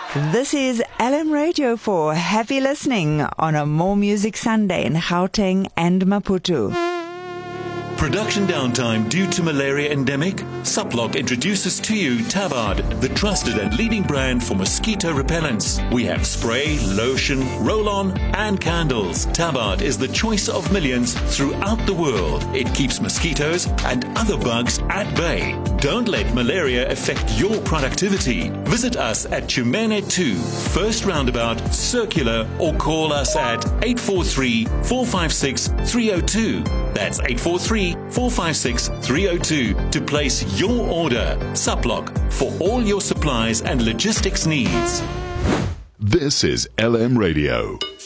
This is LM Radio 4. Happy listening on a More Music Sunday in Gauteng and Maputo. Production downtime due to malaria endemic? Suplock introduces to you Tabard, the trusted and leading brand for mosquito repellents. We have spray, lotion, roll-on and candles. Tabard is the choice of millions throughout the world. It keeps mosquitoes and other bugs at bay. Don't let malaria affect your productivity. Visit us at Chumene 2, First Roundabout, Circular, or call us at 843-456-302. That's 843-456-302 to place your order. Suplock for all your supplies and logistics needs. This is LM Radio.